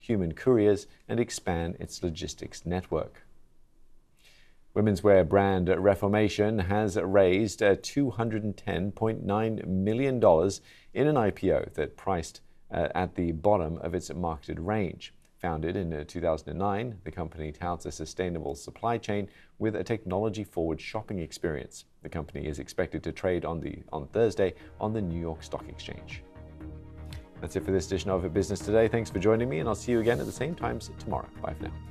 human couriers and expand its logistics network. Women's wear brand Reformation has raised $210.9 million in an IPO that priced at the bottom of its marketed range. Founded in 2009, the company touts a sustainable supply chain with a technology-forward shopping experience. The company is expected to trade on Thursday on the New York Stock Exchange. That's it for this edition of Business Today. Thanks for joining me, and I'll see you again at the same times tomorrow. Bye for now.